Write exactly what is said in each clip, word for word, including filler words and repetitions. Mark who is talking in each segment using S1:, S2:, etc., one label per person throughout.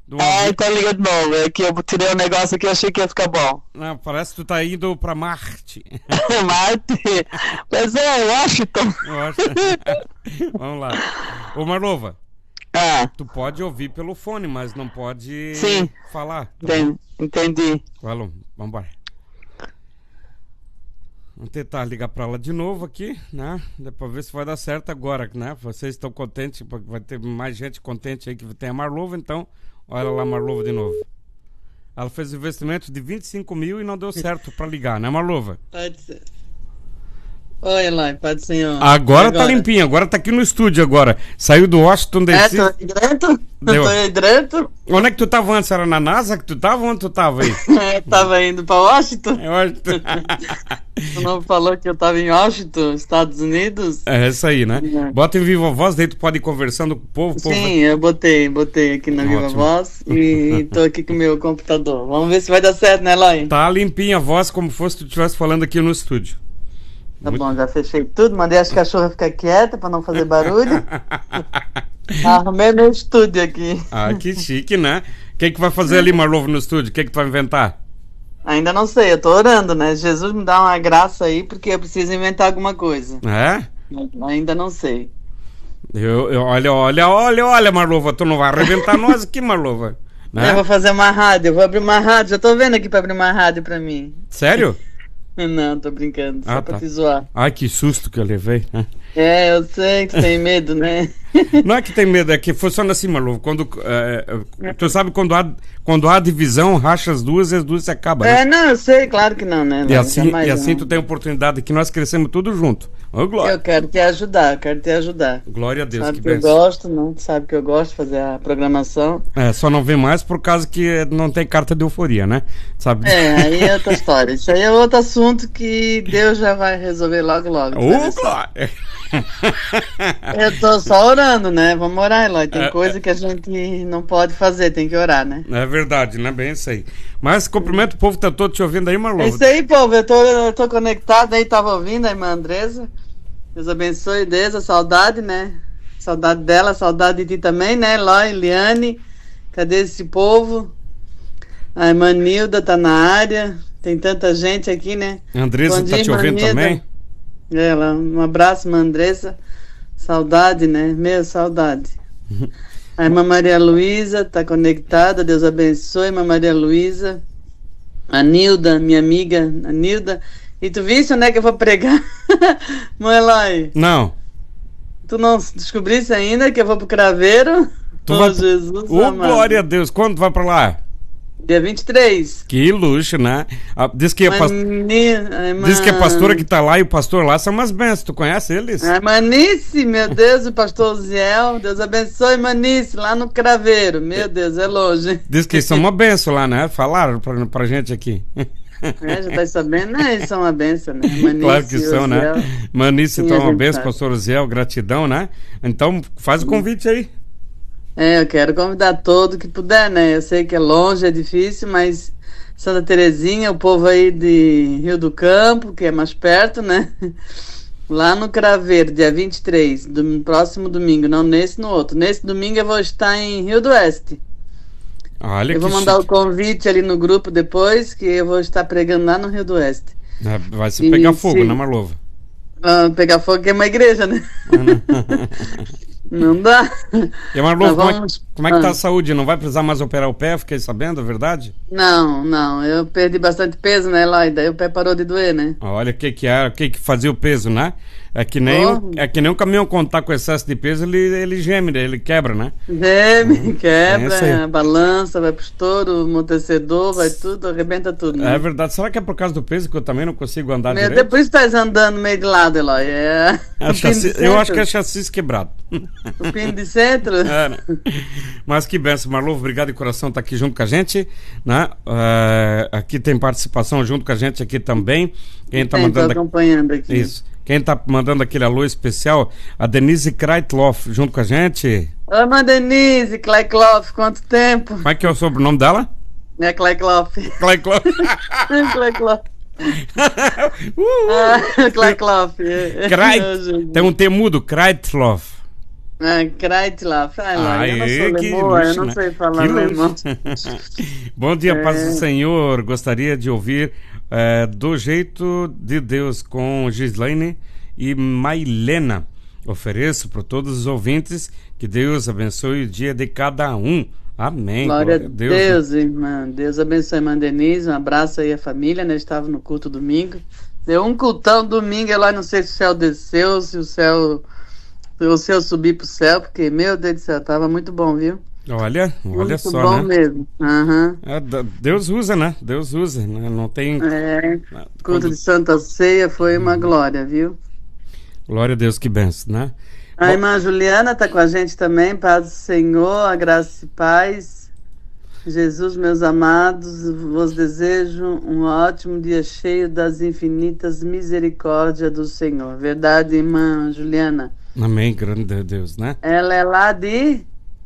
S1: Do
S2: É,
S1: avião.
S2: então liga de novo. É que eu tirei um negócio aqui e achei que ia ficar bom.
S1: Não, parece que tu tá indo pra Marte.
S2: Marte. Pois é, Washington.
S1: Eu acho. Vamos lá. Ô, Marlova,
S2: Ah,
S1: tu pode ouvir pelo fone, mas não pode
S2: Sim.
S1: falar. Tá
S2: entendi. entendi.
S1: Vamos, vambora. Vamos tentar ligar pra ela de novo aqui, né? Depois ver se vai dar certo agora, né? Vocês estão contentes, porque vai ter mais gente contente aí que tem a Marlova, então, olha lá a Marlova de novo. Ela fez investimento de vinte e cinco mil e não deu certo pra ligar, né, Marlova?
S2: Pode ser. Oi, Eloy, pode senhor.
S1: Agora tá limpinho, agora tá aqui no estúdio agora. Saiu do Washington D C.
S2: É, tô aí dentro?
S1: Deu.
S2: Tô aí dentro?
S1: Onde é que tu tava antes? Era na NASA que tu tava? Onde tu tava aí?
S2: É, tava indo pra Washington.
S1: Eu acho que...
S2: Tu não falou que eu tava em Washington, Estados Unidos?
S1: É isso aí, né?
S2: É.
S1: Bota em viva voz, daí tu pode ir conversando com o povo. o povo
S2: Sim,
S1: vai-
S2: eu botei, botei aqui na Viva
S1: Ótimo.
S2: Voz e tô aqui com o meu computador. Vamos ver se vai dar certo, né, Eloy?
S1: Tá limpinha a voz, como fosse tu estivesse falando aqui no estúdio.
S2: Tá bom, já fechei tudo, mandei as cachorras ficar quietas pra não fazer barulho. Arrumei meu estúdio aqui.
S1: Ah, que chique, né? O que, que vai fazer ali, Marlova, no estúdio? O que, que tu vai inventar?
S2: Ainda não sei, eu tô orando, né? Jesus me dá uma graça aí, porque eu preciso inventar alguma coisa.
S1: É?
S2: Ainda não sei.
S1: Eu, eu, olha, olha, olha, olha, Marlova, tu não vai arrebentar nós aqui, Marlova.
S2: Eu
S1: Né?
S2: vou fazer uma rádio, eu vou abrir uma rádio, já tô vendo aqui pra abrir uma rádio pra mim.
S1: Sério?
S2: Não, tô brincando, só
S1: Ah,
S2: pra
S1: tá.
S2: te zoar.
S1: Ai, que susto que eu levei. né?
S2: É, eu sei que tu tem medo, né?
S1: Não é que tem medo, é que funciona assim, Marlova. Quando, é, é, tu sabe quando há, quando há divisão, racha as duas e as duas se acabam, né?
S2: É, não, eu sei, claro que não, né?
S1: E
S2: Não,
S1: assim,
S2: jamais
S1: e assim
S2: não.
S1: tu tem oportunidade que nós crescemos tudo junto. Ô, Glória.
S2: Eu quero te ajudar, eu quero te ajudar.
S1: Glória a Deus,
S2: Sabe
S1: que
S2: que eu
S1: bênção.
S2: gosto, não? Tu sabe que eu gosto de fazer a programação.
S1: É, só não vem mais por causa que não tem carta de euforia, né? Sabe?
S2: É, aí é outra história. Isso aí é outro assunto que Deus já vai resolver logo, logo.
S1: Ô,
S2: sabe?
S1: Glória!
S2: Eu tô só orando, né? Vamos orar, Eloy. Tem
S1: É,
S2: coisa que a gente não pode fazer, tem que orar, né?
S1: É verdade, né? Bem isso aí. Mas cumprimento, o povo tá todo te ouvindo aí,
S2: É
S1: Marlova.
S2: isso aí, povo. Eu tô, eu tô conectado aí, tava ouvindo a irmã Andresa. Deus abençoe, Deus, a saudade, né? Saudade dela, saudade de ti também, né? Eloy, Liane, cadê esse povo? A irmã Nilda tá na área. Tem tanta gente aqui, né?
S1: Andresa
S2: Bom
S1: tá
S2: dia,
S1: te ouvindo
S2: irmã Nilda.
S1: também?
S2: Ela, um abraço, irmã Andressa. Saudade, né? Meu, saudade. A irmã Maria Luísa tá conectada, Deus abençoe, irmã Maria Luísa. A Nilda, minha amiga, a Nilda. E tu viste onde é que eu vou pregar? Mãe Eloy,
S1: Não.
S2: tu não descobrisse ainda que eu vou pro Craveiro?
S1: Tu
S2: oh,
S1: vai-
S2: Jesus
S1: Ô,
S2: amado.
S1: glória a Deus. Quando tu vai pra lá?
S2: Dia vinte e três.
S1: Que luxo, né? Ah, diz, que a pas-
S2: Mani- a irmã-
S1: diz que a pastora que tá lá e o pastor lá são umas bênçãos. Tu conhece eles?
S2: A Manice, meu Deus, o pastor Ziel. Deus abençoe, Manice, lá no Craveiro. Meu Deus, é longe.
S1: Diz que eles são uma benção lá, né? Falaram pra, pra gente aqui.
S2: É, já tá sabendo, né? Eles são uma benção, né? Manice,
S1: Claro que são, né?
S2: Ziel.
S1: Manice,
S2: Sim,
S1: então,
S2: a
S1: uma
S2: gente
S1: benção,
S2: sabe.
S1: pastor Ziel, gratidão, né? Então, faz o convite aí.
S2: É, eu quero convidar todo que puder, né? Eu sei que é longe, é difícil, mas Santa Terezinha, o povo aí de Rio do Campo, que é mais perto, né? Lá no Craveiro, dia vinte e três, do próximo domingo, não nesse, no outro. Nesse domingo eu vou estar em Rio do Oeste.
S1: Olha
S2: Eu
S1: que
S2: vou mandar
S1: chique.
S2: o convite ali no grupo depois, que eu vou estar pregando lá no Rio do Oeste.
S1: É, vai se
S2: E
S1: pegar fogo,
S2: sim.
S1: né, Marlova?
S2: Ah, pegar fogo que é uma igreja, né? Não dá.
S1: E Marlova,
S2: Nós
S1: como, é,
S2: vamos-
S1: como é que tá
S2: Ah.
S1: a saúde? Não vai precisar mais operar o pé? Fiquei sabendo, é verdade?
S2: Não, não. Eu perdi bastante peso, né, lá, e daí o pé parou de doer, né?
S1: Olha o que que é, o que que fazia o peso, né? É que nem,
S2: Oh.
S1: um, é que nem um caminhão quando tá com excesso de peso, ele, ele geme, né? Ele quebra, né?
S2: Geme,
S1: é isso aí.
S2: quebra, balança, vai pro estouro, amortecedor, vai tudo, arrebenta tudo, né?
S1: É verdade. Será que é por causa do peso que eu também não consigo andar
S2: Meu,
S1: direito?
S2: depois estás andando meio de lado, Eloy. É...
S1: É
S2: o pino
S1: chassi-
S2: de
S1: eu acho que é
S2: centro.
S1: chassi quebrado.
S2: O pino de centro?
S1: É, né? Mas que benção, Marlova, obrigado de coração estar aqui junto com a gente, né? É, aqui tem participação junto com a gente aqui também. Quem tá
S2: Sim, tô
S1: mandando
S2: acompanhando aqui.
S1: isso? Quem tá mandando aquele alô especial? A Denise Kreitloff junto com a gente.
S2: Ô, irmã Denise, Kleikloff, quanto tempo?
S1: Como é que é o sobrenome dela?
S2: É Kleikloff.
S1: Kreitloff.
S2: Kleikloff.
S1: uh,
S2: Ah, Kleikloff.
S1: Kreit- tem um T mudo, Kreitloff.
S2: Ah, Kreitler, fala. Eu não sou
S1: Aê, que
S2: lemoa, eu
S1: luxo,
S2: não
S1: né?
S2: sei falar
S1: Que
S2: alemão.
S1: luxo. Bom dia,
S2: É.
S1: paz do Senhor. Gostaria de ouvir eh, Do Jeito de Deus com Gislaine e Mailena. Ofereço para todos os ouvintes que Deus abençoe o dia de cada um. Amém.
S2: Glória a
S1: Deus.
S2: Deus, irmã. Deus abençoe a irmã Denise. Um abraço aí à família, né? Estava no culto domingo. Deu um cultão domingo, eu lá não sei se o céu desceu, se o céu... Se o céu subir pro céu, porque, meu Deus do céu, tava muito bom, viu?
S1: Olha, olha
S2: Muito
S1: só,
S2: bom
S1: né?
S2: mesmo. Aham.
S1: É, d- Deus usa, né? Deus usa, né? Não tem...
S2: É, culto
S1: Quando-
S2: de Santa Ceia foi uma glória, viu?
S1: Glória a Deus, que benção, né?
S2: A
S1: Bom,
S2: irmã Juliana tá com a gente também, paz do Senhor, a graça e paz. Jesus, meus amados, vos desejo um ótimo dia cheio das infinitas misericórdias do Senhor. Verdade, irmã Juliana?
S1: amém, grande Deus, né?
S2: Ela é lá de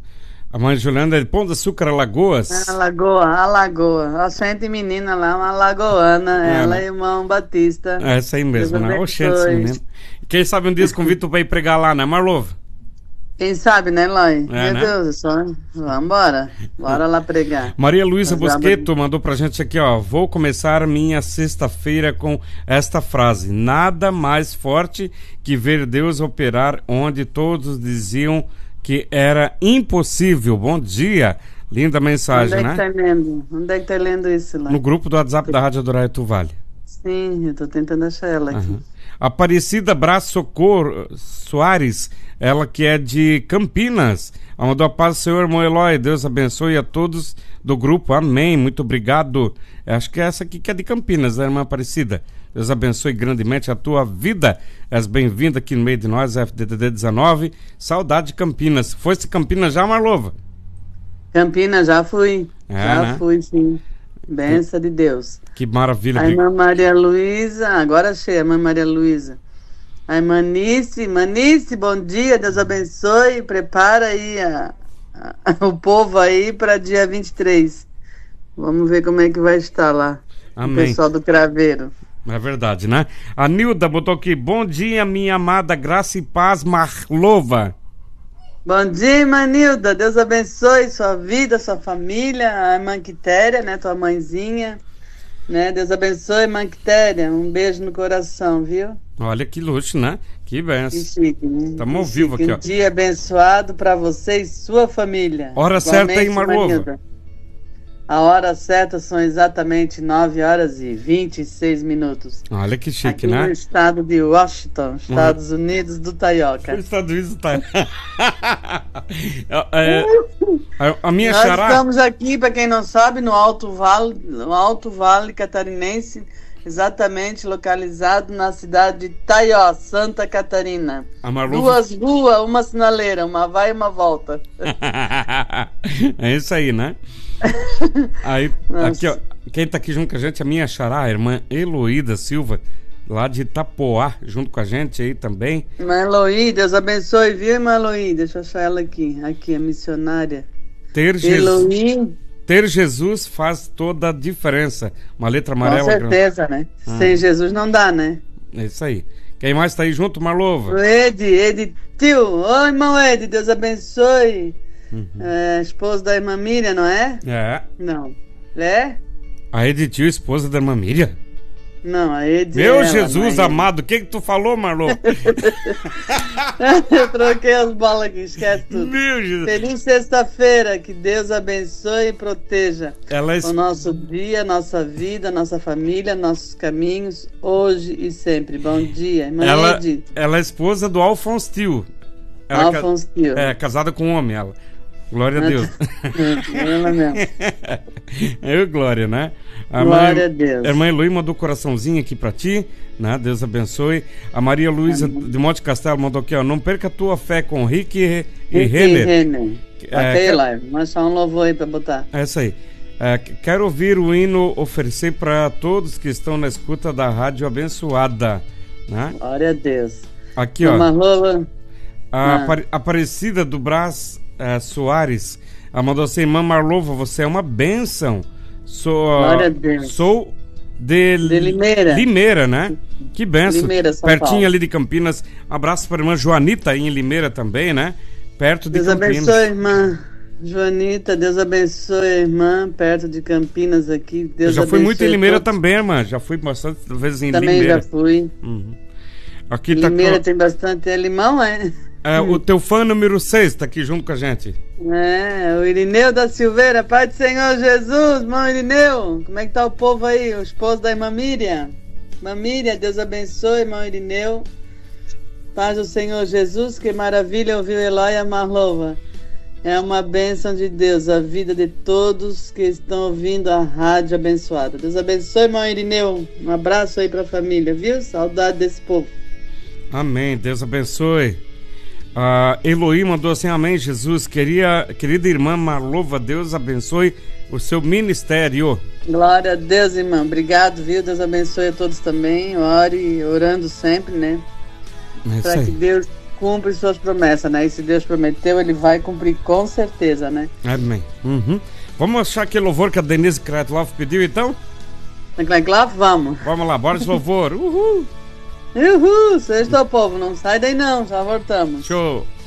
S1: A mãe Juliana é de Pão de Açúcar, Alagoas.
S2: Alagoa, Alagoa. A gente menina lá, uma alagoana,
S1: É,
S2: ela
S1: né?
S2: é irmão Batista.
S1: É essa aí mesmo,
S2: Deus
S1: né?
S2: abençoe.
S1: Oxente, esse menino. Quem sabe um dia esse convite pra ir pregar lá, né, Marlova?
S2: Quem sabe, né, Loi?
S1: É,
S2: Meu
S1: né?
S2: Deus do céu. Vambora. Bora lá pregar.
S1: Maria Luísa
S2: Mas
S1: Bosqueto mandou pra gente aqui, ó. Vou começar minha sexta-feira com esta frase: nada mais forte que ver Deus operar onde todos diziam que era impossível. Bom dia. Linda
S2: Onde
S1: mensagem,
S2: é que
S1: né?
S2: tá lendo? Onde é que tá lendo isso, Loi?
S1: No grupo do WhatsApp da Rádio Adorai Tu Vale.
S2: Sim, eu tô tentando achar ela aqui.
S1: Aham. Aparecida Braz Socorro Soares, ela que é de Campinas. Ela mandou a paz do Senhor, irmão Eloy. Deus abençoe a todos do grupo. Amém. Muito obrigado. Acho que é essa aqui que é de Campinas, né, irmã Aparecida? Deus abençoe grandemente a tua vida. És bem-vinda aqui no meio de nós, F D D dezenove. Saudade de Campinas. Foi-se Campinas já, Marlova?
S2: Campinas, já fui.
S1: É,
S2: já
S1: né?
S2: fui, sim. Benção de Deus.
S1: Que maravilha.
S2: A irmã Maria Luísa, agora achei a irmã Maria Luísa. A irmã Nice, Manice, bom dia, Deus abençoe. Prepara aí a, a, o povo aí para dia vinte e três. Vamos ver como é que vai estar lá.
S1: Amém.
S2: O pessoal do Craveiro.
S1: É verdade, né? A Nilda botou aqui: bom dia, minha amada Graça e Paz Marlova.
S2: Bom dia, irmã Nilda. Deus abençoe sua vida, sua família. A irmã Quitéria, né? Tua mãezinha. Né? Deus abençoe, irmã Quitéria. Um beijo no coração, viu?
S1: Olha que luxo, né? Que
S2: Que
S1: benção.
S2: chique, né?
S1: Tamo ao
S2: Que
S1: vivo
S2: chique.
S1: aqui, ó.
S2: Um dia abençoado para você e sua família.
S1: Hora certa, hein,
S2: Igualmente,
S1: Marlova?
S2: Nilda. A hora certa são exatamente nove horas e vinte e seis minutos.
S1: Olha que chique,
S2: Aqui
S1: né?
S2: no estado de Washington, Estados Unidos do Taioca.
S1: Os Estados Unidos tá. É, a, a minha
S2: Nós
S1: xará.
S2: estamos aqui, para quem não sabe, no Alto Vale, no Alto Vale Catarinense, exatamente localizado na cidade de Taió, Santa Catarina.
S1: A Marlova.
S2: Duas ruas, uma sinaleira, uma vai e uma volta.
S1: É isso aí, né? Aí,
S2: Nossa.
S1: aqui, ó. Quem tá aqui junto com a gente, a minha xará, a irmã Heloída Silva, lá de Itapoá, junto com a gente aí também.
S2: Irmã Eloí, Deus abençoe, viu, irmã Eloí? Deixa eu achar ela aqui. Aqui, a missionária.
S1: Ter Jesus,
S2: Eloí,
S1: ter Jesus faz toda a diferença. Uma letra
S2: com
S1: amarela. grande.
S2: certeza, né?
S1: Ah.
S2: Sem Jesus não dá, né?
S1: É isso aí. Quem mais tá aí junto, Marlova?
S2: O Ed, Ed Tio. Ô, irmão Ed, Deus abençoe.
S1: Uhum.
S2: É, esposo da irmã Miriam, não é?
S1: É.
S2: Não. É?
S1: A Editil, esposa da irmã Miriam.
S2: Não, a Ed
S1: Meu
S2: é ela,
S1: Jesus
S2: não é
S1: amado, o que que tu falou, Marlova?
S2: ele. Eu troquei as bolas aqui, esquece tudo.
S1: Meu Jesus.
S2: Feliz sexta-feira, que Deus abençoe e proteja
S1: Ela é
S2: o nosso dia, nossa vida, nossa família, nossos caminhos, hoje e sempre. Bom dia, irmã
S1: Ela,
S2: Ed.
S1: ela é esposa do Alphonse Tio. Ela é ca-
S2: Alfonso Tio.
S1: É, casada com um homem, ela. Glória a Deus.
S2: Ela mesmo.
S1: Eu, Glória, né? A
S2: Glória
S1: mãe,
S2: a Deus.
S1: A irmã Eloy mandou coraçãozinho aqui pra ti, né? Deus abençoe. A Maria Luísa de Monte Castelo mandou aqui, ó. Não perca a tua fé com Rick e, e
S2: Rick
S1: Renner.
S2: Renner.
S1: É,
S2: Até
S1: que-
S2: lá, mas só um louvor aí pra botar.
S1: É isso aí. É, que- quero ouvir o hino oferecer para todos que estão na escuta da Rádio Abençoada, né?
S2: Glória a Deus.
S1: Aqui, ó.
S2: Marlova,
S1: A
S2: Ah.
S1: Apare- Aparecida do Brás eh, Soares, ela mandou assim: irmã Marlova, você é uma bênção. Sou,
S2: Glória a Deus.
S1: sou de,
S2: De Limeira.
S1: Limeira, né? Que benção.
S2: Limeira, São
S1: Pertinho
S2: Paulo.
S1: ali de Campinas. Abraço para a irmã Joanita aí em Limeira também, né? perto de
S2: Deus
S1: Campinas.
S2: Deus abençoe, irmã Joanita. Deus abençoe a irmã, perto de Campinas aqui. Deus
S1: Eu já fui muito em Limeira
S2: todos.
S1: também, irmã. Já fui bastante vezes em
S2: Também
S1: Limeira.
S2: já fui.
S1: Uhum. Aqui
S2: Limeira
S1: tá
S2: tem bastante. É limão, é?
S1: é, o teu fã número seis tá aqui junto com a gente.
S2: É, o Irineu da Silveira. Pai do Senhor Jesus, irmão Irineu. Como é que tá o povo aí? O esposo da irmã Miriam. Irmã Miriam, Deus abençoe, irmão Irineu. Paz do Senhor Jesus, que maravilha ouvir Eloy e a Marlova. É uma bênção de Deus, a vida de todos que estão ouvindo a rádio abençoada. Deus abençoe, irmão Irineu. Um abraço aí pra família, viu? Saudade desse povo.
S1: Amém, Deus abençoe. A Eloí mandou assim, amém, Jesus. Queria, querida irmã Marlova, Deus abençoe o seu ministério.
S2: Glória a Deus, irmão. Obrigado, viu? Deus abençoe a todos também. Ore, orando sempre, né?
S1: É
S2: Para que Deus cumpra suas promessas, né? E se Deus prometeu, Ele vai cumprir com certeza, né?
S1: Amém. Uhum. Vamos achar aquele louvor que a Denise Kretloff pediu, então?
S2: Lá, vamos.
S1: Vamos lá, bora de louvor. Uhul!
S2: Uhul! Sexta, povo. Não sai daí não, já voltamos.
S1: Show!